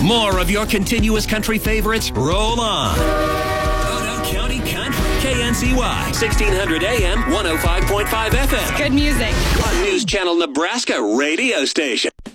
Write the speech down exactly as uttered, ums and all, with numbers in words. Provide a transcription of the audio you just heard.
More of your continuous country favorites roll on. Otoe County Country. K N C Y, sixteen hundred A M, one oh five point five F M. Good music. On News Channel Nebraska radio station.